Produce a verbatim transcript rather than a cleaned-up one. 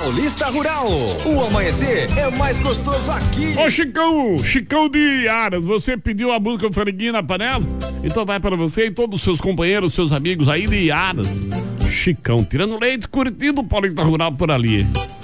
Paulista Rural. O amanhecer é mais gostoso aqui. Ô Chicão, Chicão de Aras, você pediu a música Franguinho na Panela? Então vai para você e todos os seus companheiros, seus amigos aí de Aras. Chicão, tirando leite, curtindo o Paulista Rural por ali.